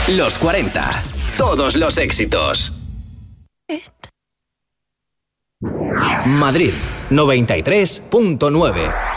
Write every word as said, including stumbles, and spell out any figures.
Los cuarenta. Todos los éxitos. Madrid, noventa y tres punto nueve.